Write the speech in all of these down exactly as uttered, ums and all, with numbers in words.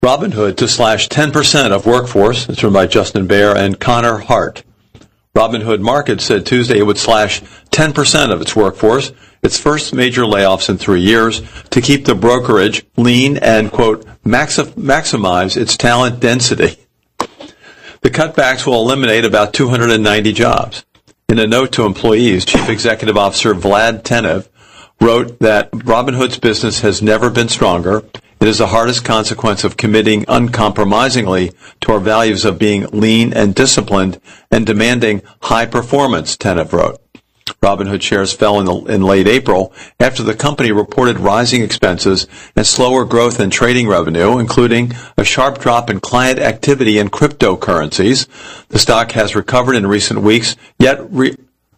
Robinhood to slash ten percent of workforce. It's written by Justin Baer and Connor Hart. Robinhood Markets said Tuesday it would slash ten percent of its workforce, its first major layoffs in three years, to keep the brokerage lean and, quote, maxi- maximize its talent density. The cutbacks will eliminate about two hundred ninety jobs. In a note to employees, Chief Executive Officer Vlad Tenev wrote that Robinhood's business has never been stronger. It is the hardest consequence of committing uncompromisingly to our values of being lean and disciplined and demanding high performance, Tenev wrote. Robinhood shares fell in, the, in late April after the company reported rising expenses and slower growth in trading revenue, including a sharp drop in client activity in cryptocurrencies. The stock has recovered in recent weeks, yet re-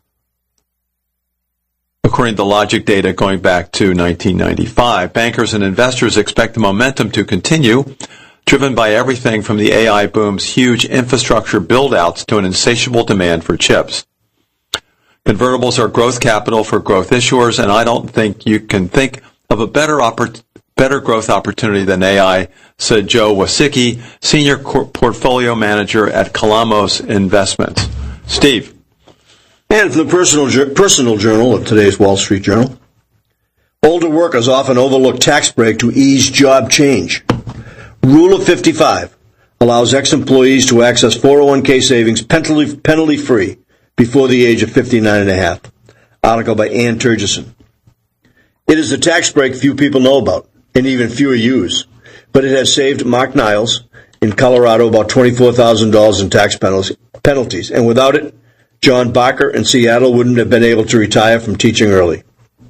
according to Logic data going back to nineteen ninety-five. Bankers and investors expect the momentum to continue, driven by everything from the A I boom's huge infrastructure build-outs to an insatiable demand for chips. Convertibles are growth capital for growth issuers, and I don't think you can think of a better oppor- better growth opportunity than A I, said Joe Wasicki, Senior Cor- Portfolio Manager at Kalamos Investments. Steve. And from the personal, personal journal of today's Wall Street Journal, older workers often overlook tax break to ease job change. Rule of fifty-five allows ex-employees to access four oh one k savings penalty, penalty-free before the age of fifty-nine and a half. Article by Ann Turgeson. It is a tax break few people know about, and even fewer use, but it has saved Mark Niles in Colorado about twenty-four thousand dollars in tax penalties, and without it, John Barker in Seattle wouldn't have been able to retire from teaching early.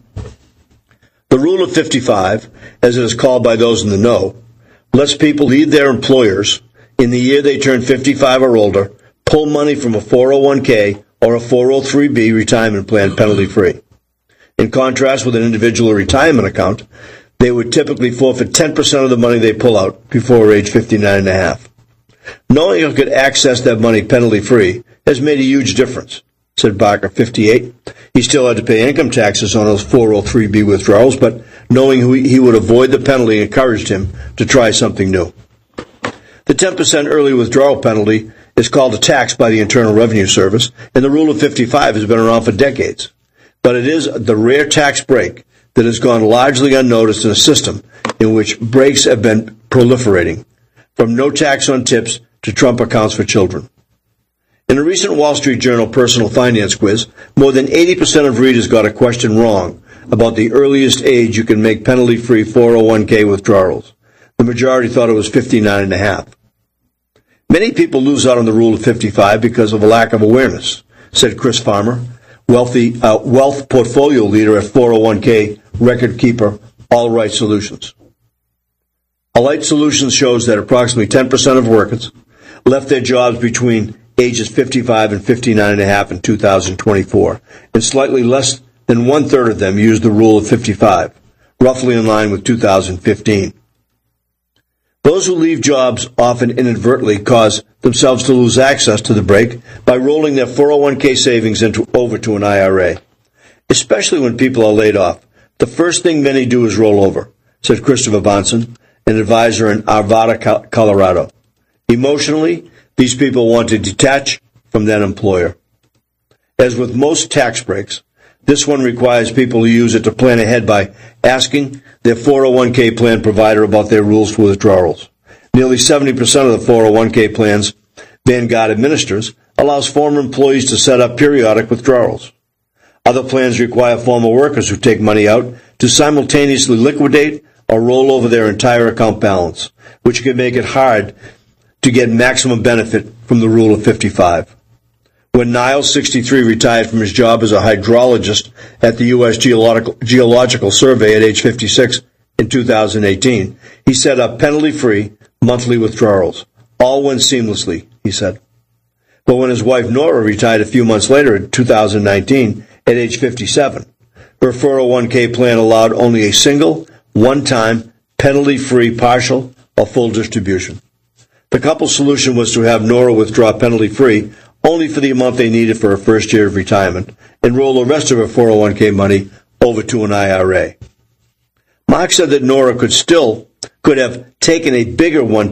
The Rule of fifty-five, as it is called by those in the know, lets people leave their employers in the year they turn fifty-five or older, pull money from a four oh one k or a four oh three b retirement plan penalty-free. In contrast with an individual retirement account, they would typically forfeit ten percent of the money they pull out before age fifty-nine and a half. Knowing you could access that money penalty-free has made a huge difference, said Barker, fifty-eight. He still had to pay income taxes on those four oh three b withdrawals, but knowing he would avoid the penalty encouraged him to try something new. The ten percent early withdrawal penalty is called a tax by the Internal Revenue Service, and the Rule of fifty-five has been around for decades. But it is the rare tax break that has gone largely unnoticed in a system in which breaks have been proliferating, from no tax on tips to Trump accounts for children. In a recent Wall Street Journal personal finance quiz, more than eighty percent of readers got a question wrong about the earliest age you can make penalty-free four oh one k withdrawals. The majority thought it was fifty-nine and a half. Many people lose out on the Rule of fifty-five because of a lack of awareness, said Chris Farmer, wealthy uh, wealth portfolio leader at four oh one k record keeper All Right Solutions. All Right Solutions shows that approximately ten percent of workers left their jobs between ages fifty-five and fifty-nine and a half in two thousand twenty-four, and slightly less than one-third of them used the Rule of fifty-five, roughly in line with two thousand fifteen. Those who leave jobs often inadvertently cause themselves to lose access to the break by rolling their four oh one k savings into, over to an I R A. Especially when people are laid off, the first thing many do is roll over, said Christopher Bonson, an advisor in Arvada, Colorado. Emotionally, these people want to detach from that employer. As with most tax breaks, this one requires people to use it to plan ahead by asking their four oh one k plan provider about their rules for withdrawals. Nearly seventy percent of the four oh one k plans Vanguard administers allows former employees to set up periodic withdrawals. Other plans require former workers who take money out to simultaneously liquidate or roll over their entire account balance, which can make it hard to get maximum benefit from the Rule of fifty-five. When Niles, sixty-three, retired from his job as a hydrologist at the U S Geological, Geological Survey at age fifty-six in two thousand eighteen, he set up penalty-free monthly withdrawals. All went seamlessly, he said. But when his wife Nora retired a few months later in two thousand nineteen at age fifty-seven, her four oh one k plan allowed only a single, one-time, penalty-free partial or full distribution. The couple's solution was to have Nora withdraw penalty-free only for the amount they needed for her first year of retirement and roll the rest of her four oh one k money over to an I R A. Mark said that Nora could still could have taken a bigger one